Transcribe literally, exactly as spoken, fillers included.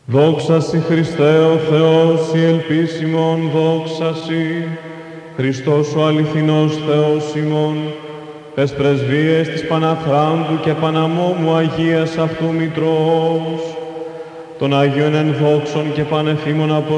Δόξα Συ Χριστέ ο Θεός, η ελπίς ημών, δόξα Συ. Χριστός ο αληθινός Θεός ημών, τες πρεσβείες της Παναχράντου και Παναμόμου Αγίας αυτού Μητρός, των Αγίων εν δόξων και πανεφήμων από